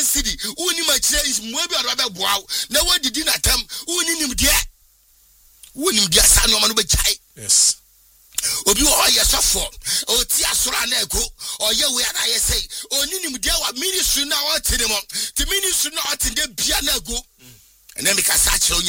city uni ma chire is mwebi arabe boaw na wodidi na tam uni nimdia sa no ma no be chai yes obi wo ye sofo o ti asora na eko o ye we na ye say oni nimdia wa ministry na o tini mo ti ministry na o tinde bia na ego ene me ka sa chiro